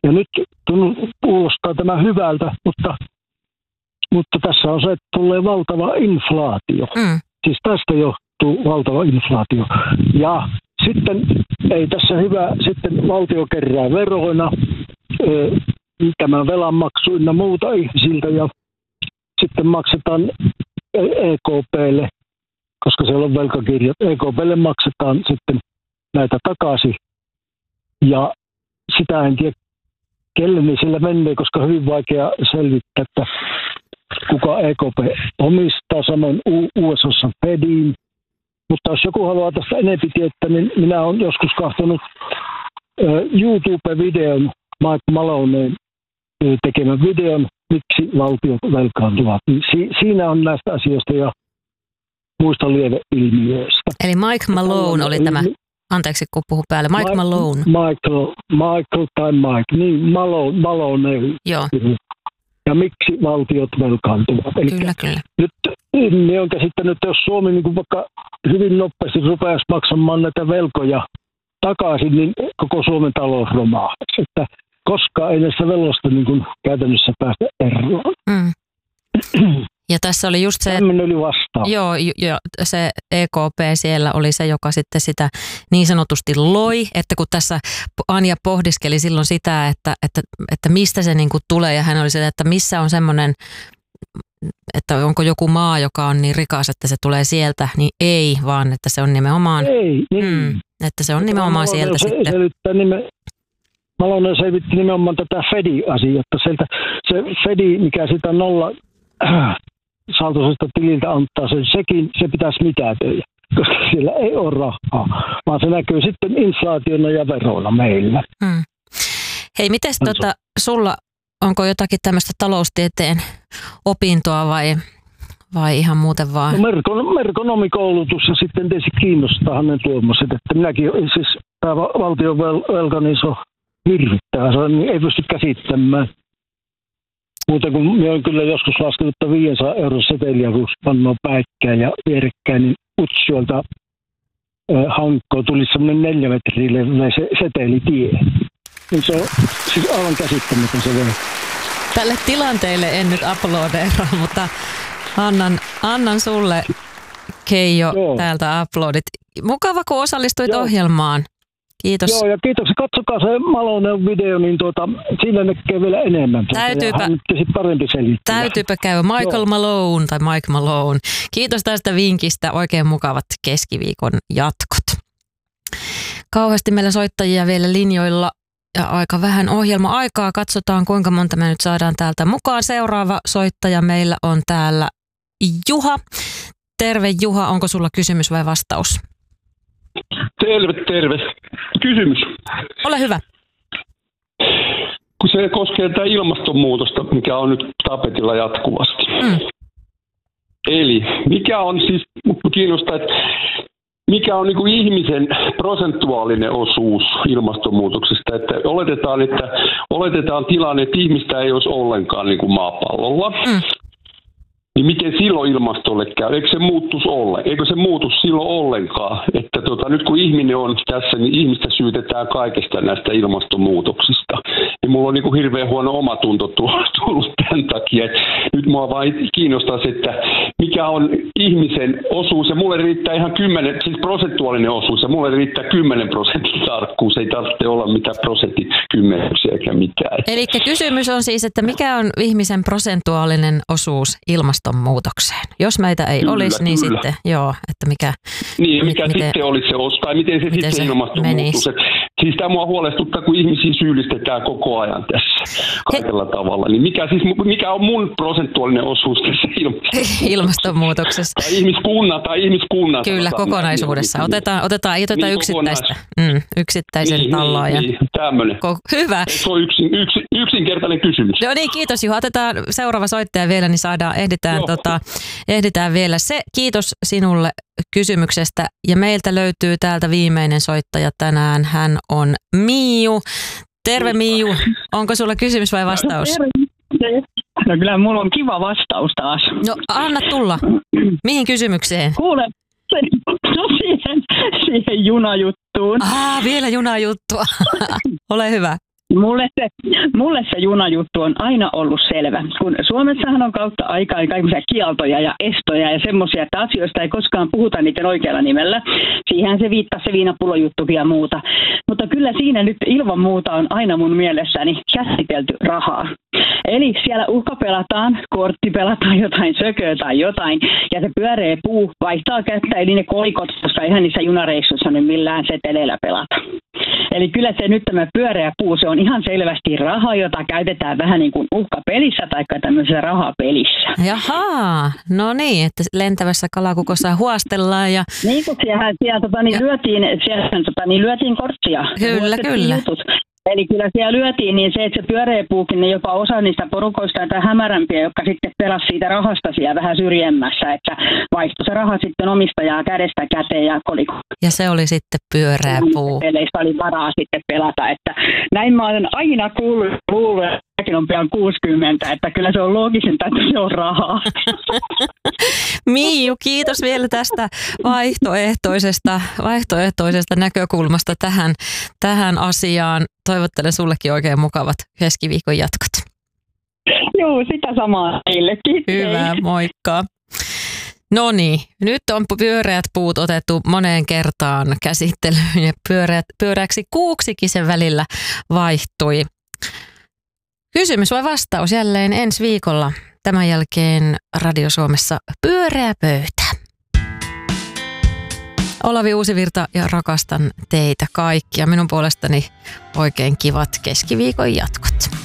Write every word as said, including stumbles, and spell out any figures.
Ja nyt kuulostaa tämä hyvältä, mutta, mutta tässä on se, että tulee valtava inflaatio. Mm. Siis tästä johtuu valtava inflaatio. Ja sitten ei tässä hyvä, sitten valtio kerää veroina tämän velanmaksu ynnä muuta ihmisiltä ja sitten maksetaan E K P:lle, koska siellä on velkakirjat. E K P:lle maksetaan sitten näitä takaisin ja sitä en tiedä, kelle niin sillä menee, koska on hyvin vaikea selvittää, että kuka E K P omistaa, samoin U S A:ssa Fediin. Mutta jos joku haluaa tästä enemmän tietää, niin minä olen joskus katsonut YouTube-videon Mike Maloneen tekemän videon, miksi valtiot velkaantuvat. Si- siinä on näistä asioista ja muista lieveilmiöistä. Eli Mike Malone oli tämä, anteeksi kun puhun päälle, Mike, Mike Malone. Michael, Michael tai Mike, niin Malone, Malone. Joo. Ja miksi valtiot velkaantuvat. Eli kyllä, kyllä. Nyt minä olen käsittänyt, että jos Suomi niin kuin vaikka hyvin nopeasti rupeaisi maksamaan näitä velkoja takaisin, niin koko Suomen talous romahtaisi. Että koskaan ei näistä veloista niin kuin käytännössä päästä eroon. Mm. Ja tässä oli just se, tämmöinen oli vastaus. Joo, jo, se E K P siellä oli se, joka sitten sitä niin sanotusti loi, että kun tässä Anja pohdiskeli silloin sitä, että, että, että mistä se niin kuin tulee, ja hän oli se, että missä on semmoinen, että onko joku maa, joka on niin rikas, että se tulee sieltä, niin ei, vaan että se on nimenomaan, ei, niin. mm, että se on nimenomaan sieltä se, sitten. Se, nime, Malonen selvitti nimenomaan tätä Fedi-asiaa, että sieltä, se Fedi, mikä sitä nolla saltoisesta tililtä antaa sen, sekin, se pitäisi mitätöidä, koska siellä ei ole rahaa, vaan se näkyy sitten inflaationa ja veroilla meillä. Hmm. Hei, mites tota, sulla, onko jotakin tämmöistä taloustieteen opintoa vai, vai ihan muuten vaan? No merkon, merkonomikoulutus ja sitten tietysti kiinnostaa hänen tuommoiset, että minäkin, siis tämä valtion velka, niin se on hirvittävä, se on, niin ei pysty käsittämään. Muuten kun minä olen kyllä joskus laskenut, että viisisataa euron seteliä, kun pannaan päikkään ja vierekkäin, niin Utsjoelta hankkoon tuli semmoinen neljä metriä leveä se setelitie. Niin se on siis aivan käsittämätön se vielä. Tälle tilanteelle en nyt uploadeera, mutta annan, annan sulle, Keijo, Joo. täältä uploadit. Mukava, kun osallistuit Joo. ohjelmaan. Kiitos. Joo, ja kiitoksia. Katsokaa se Malonen video, niin tuota, siinä näkee vielä enemmän. Tuota, täytyypä, parempi selittää. Täytyypä käydä. Michael Joo. Malone tai Mike Malone. Kiitos tästä vinkistä. Oikein mukavat keskiviikon jatkot. Kauheasti meillä soittajia vielä linjoilla ja aika vähän ohjelma-aikaa. Katsotaan, kuinka monta me nyt saadaan täältä mukaan. Seuraava soittaja meillä on täällä Juha. Terve Juha, onko sulla kysymys vai vastaus? Terve, terve. Kysymys. Ole hyvä. Kun se koskee tätä ilmastonmuutosta, mikä on nyt tapetilla jatkuvasti. Mm. Eli mikä on siis, kiinnostaa, että mikä on niin kuin ihmisen prosentuaalinen osuus ilmastonmuutoksesta? Että oletetaan, että oletetaan tilanne, että ihmistä ei olisi ollenkaan niin kuin maapallolla. Mm. Niin miten silloin ilmastolle käy? Eikö se muuttus ole? Eikö se muutus silloin ollenkaan? Että tota, nyt kun ihminen on tässä, niin ihmistä syytetään kaikesta näistä ilmastonmuutoksista. Ja mulla on niin kuin hirveän huono omatunto tullut tämän takia. Et nyt mua vain kiinnostaa se, että mikä on ihmisen osuus. Ja mulle riittää ihan kymmenen, siis prosentuaalinen osuus. Ja mulle riittää kymmenen prosentin tarkkuus. Ei tarvitse olla mitään prosentin kymmenyksiä eikä mitään. Eli kysymys on siis, että mikä on ihmisen prosentuaalinen osuus ilmastonmuutoksesta? Muutokseen. Jos meitä ei kyllä, olisi, niin kyllä. sitten joo, että mikä... Niin, mikä miten, sitten olisi se osa, tai miten se miten sitten ilmastonmuutos. Siis tämä mua huolestuttaa, kun ihmisiä syyllistetään koko ajan tässä kaikella He... tavalla. Niin mikä, siis, mikä on mun prosentuaalinen osuus tässä ilmastonmuutoksessa? ilmastonmuutoksessa. Tai ihmiskunnan, tai ihmiskunnan. Kyllä, kokonaisuudessa. Näin, otetaan, otetaan, ei oteta niin, yksittäistä, mm, yksittäisen niin, tallaajan. Niin, tämmöinen. Ko- hyvä. Se on yksin, yksin, yksinkertainen kysymys. Joo niin, kiitos Juha. Otetaan seuraava soittaja vielä, niin saadaan, ehditään Tota, ehditään vielä se. Kiitos sinulle kysymyksestä. Ja meiltä löytyy täältä viimeinen soittaja tänään. Hän on Miiju. Terve Miiju. Onko sulla kysymys vai vastaus? No kyllä mulla on kiva vastaus taas. No anna tulla. Mihin kysymykseen? Kuule, no siihen, siihen junajuttuun. Ah, vielä junajuttua. Ole hyvä. Mulle se, mulle se junajuttu on aina ollut selvä, kun Suomessahan on kautta aikaan kaikenlaisia kieltoja ja estoja ja semmoisia, että asioista ei koskaan puhuta niiden oikealla nimellä. Siihen se viittasi se viinapullojuttukin ja muuta. Mutta kyllä siinä nyt ilman muuta on aina mun mielessäni käsitelty rahaa. Eli siellä uhkapelataan, kortti pelataan jotain sököä tai jotain, ja se pyöreä puu vaihtaa kättä, eli ne kolikot, koska eihän niissä junareissuissa nyt millään seteleillä pelata. Eli kyllä se nyt tämä pyöreä puu, se on ihan selvästi raha, jota käytetään vähän niin kuin uhkapelissä tai tämmöisessä rahapelissä. Jaha, no niin, että lentävässä kalakukossa huostellaan ja... Niin kuin siellä, siellä, tota, niin lyötiin, siellä tota, niin lyötiin korttia. Kyllä, kyllä. Jutut. Eli kyllä siellä lyötiin niin se, että se pyöreä puukin, niin jopa osa niistä porukoista tai hämärämpiä, jotka sitten pelasi siitä rahasta siellä vähän syrjemmässä, että vaihtoi se raha sitten omistajaa kädestä käteen ja koliko. Ja se oli sitten pyöreä puu. Peleistä oli varaa sitten pelata, että näin mä olen aina kuullut, luullut, että mäkin on pian kuusikymmentä, että kyllä se on loogisinta, että se on rahaa. Miiju, kiitos vielä tästä vaihtoehtoisesta, vaihtoehtoisesta näkökulmasta tähän, tähän asiaan. Toivottelen sullekin oikein mukavat keskiviikon jatkot. Joo, sitä samaa teille. Kiitos. Hyvä, moikka. No niin, nyt on pyöreät puut otettu moneen kertaan käsittelyyn ja pyöreät, pyöreäksi kuuksikin sen välillä vaihtui. Kysymys vai vastaus jälleen ensi viikolla. Tämän jälkeen Radio Suomessa Pyöreä pöytä. Olavi Uusivirta ja rakastan teitä kaikkia. Minun puolestani oikein kivat keskiviikon jatkot.